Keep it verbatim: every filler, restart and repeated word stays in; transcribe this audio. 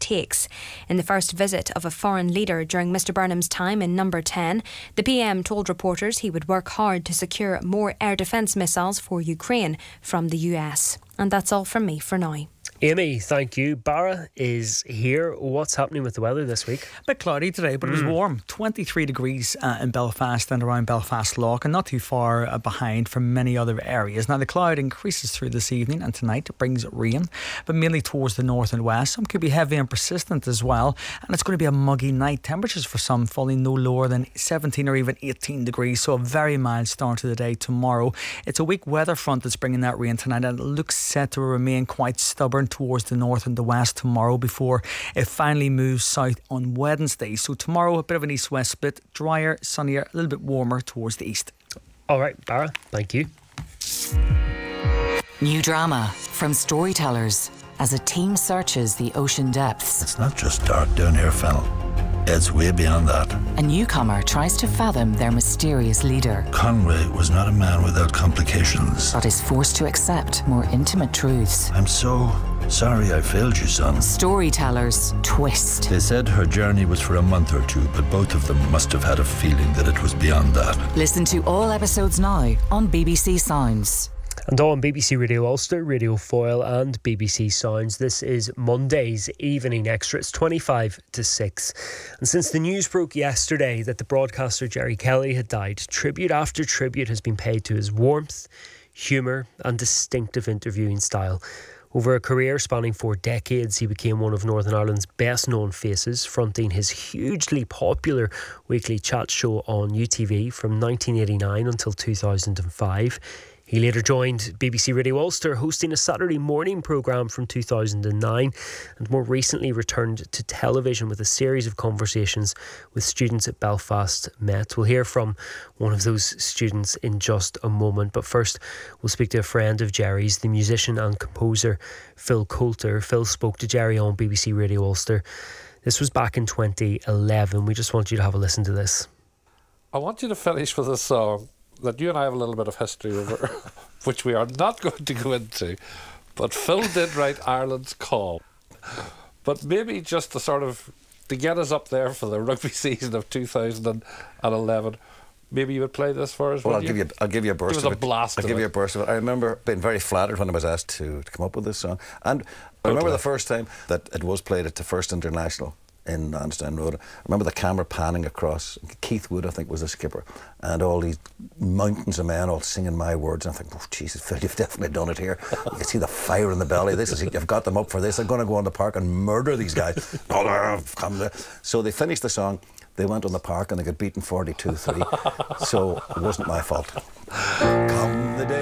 takes. In the first visit of a foreign leader during Mr Burnham's time in Number ten, the P M told reporters he would work hard to secure more air defence missiles for Ukraine from the U S. And that's all from me for now. Amy, thank you. Barra is here. What's happening with the weather this week? A bit cloudy today, but it was Mm. warm. twenty-three degrees uh, in Belfast and around Belfast Lough, and not too far uh, behind from many other areas. Now, the cloud increases through this evening and tonight. It brings rain, but mainly towards the north and west. Some could be heavy and persistent as well, and it's going to be a muggy night. Temperatures for some falling no lower than seventeen or even eighteen degrees, so a very mild start to the day tomorrow. It's a weak weather front that's bringing that rain tonight, and it looks set to remain quite stubborn towards the north and the west tomorrow before it finally moves south on Wednesday. So tomorrow a bit of an east-west split, drier, sunnier, a little bit warmer towards the east. All right, Barra, thank you. New drama from Storytellers as a team searches the ocean depths. It's not just dark down here, Fennel. It's way beyond that. A newcomer tries to fathom their mysterious leader, Conway was not a man without complications. but is forced to accept more intimate truths. I'm so sorry I failed you, son. Storytellers twist. They said her journey was for a month or two, but both of them must have had a feeling that it was beyond that. Listen to all episodes now on B B C Sounds. And on B B C Radio Ulster, Radio Foyle and B B C Sounds, this is Monday's Evening Extra. It's twenty-five to six. And since the news broke yesterday that the broadcaster Jerry Kelly had died, tribute after tribute has been paid to his warmth, humour and distinctive interviewing style. Over a career spanning four decades, he became one of Northern Ireland's best-known faces, fronting his hugely popular weekly chat show on U T V from nineteen eighty-nine until two thousand five. He later joined B B C Radio Ulster, hosting a Saturday morning programme from two thousand nine, and more recently returned to television with a series of conversations with students at Belfast Met. We'll hear from one of those students in just a moment, but first we'll speak to a friend of Jerry's, the musician and composer Phil Coulter. Phil spoke to Jerry on B B C Radio Ulster. This was back in twenty eleven. We just want you to have a listen to this. I want you to finish with a song that you and I have a little bit of history over, which we are not going to go into. But Phil did write Ireland's Call. But maybe just to sort of, to get us up there for the rugby season of two thousand eleven, maybe you would play this for us, Well, I'll would give you, I'll give you a burst Give us of a it. blast I'll of give it. you a burst of it. I remember being very flattered when I was asked to, to come up with this song. And I remember Okay. the first time that it was played at the First International in Lansdowne Road. I remember the camera panning across. Keith Wood, I think, was the skipper, and all these mountains of men all singing my words. And I think, oh, Jesus, Phil, you've definitely done it here. You can see the fire in the belly. This is, you've got them up for this. They're going to go on the park and murder these guys. Come there. So they finished the song. They went on the park and they got beaten forty-two three. So it wasn't my fault. Come the day.